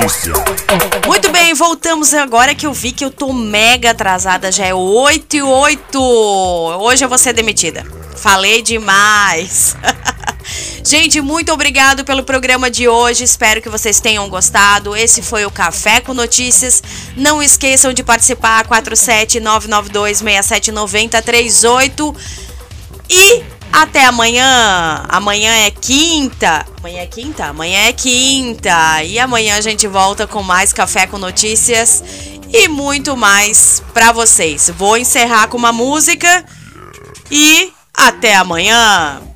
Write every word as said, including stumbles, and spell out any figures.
Muito bem, voltamos agora que eu vi que eu tô mega atrasada, já é oito e oito. Hoje eu vou ser demitida. Falei demais. Gente, muito obrigado pelo programa de hoje, espero que vocês tenham gostado. Esse foi o Café com Notícias. Não esqueçam de participar, quatro sete nove nove dois seis sete nove zero três oito. E até amanhã. Amanhã é quinta. Amanhã é quinta? Amanhã é quinta. E amanhã a gente volta com mais Café com Notícias e muito mais pra vocês. Vou encerrar com uma música e até amanhã.